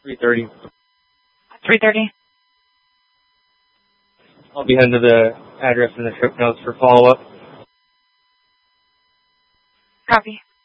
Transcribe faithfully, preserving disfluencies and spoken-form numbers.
three thirty. three thirty. I'll be heading to the address in the trip notes for follow-up. Copy.